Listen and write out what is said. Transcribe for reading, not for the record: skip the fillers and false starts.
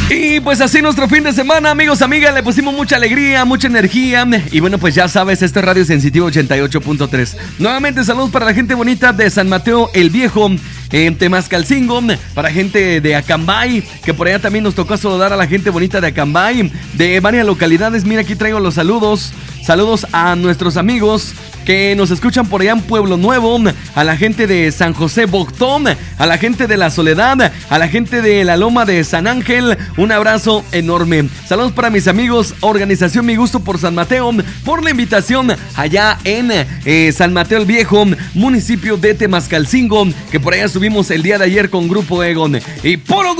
Y pues así nuestro fin de semana, amigos, amigas, le pusimos mucha alegría, mucha energía. Y bueno, pues ya sabes, este es Radio Sensitivo 88.3. Nuevamente saludos para la gente bonita de San Mateo el Viejo, en Temascalcingo, para gente de Acambay, que por allá también nos tocó saludar a la gente bonita de Acambay, de varias localidades. Mira, aquí traigo los saludos. Saludos a nuestros amigos que nos escuchan por allá en Pueblo Nuevo, a la gente de San José Boctón, a la gente de La Soledad, a la gente de la Loma de San Ángel. Un abrazo enorme. Saludos para mis amigos, Organización Mi Gusto por San Mateo, por la invitación allá en San Mateo el Viejo, municipio de Temascalcingo, que por allá subimos el día de ayer con Grupo Egon. Y por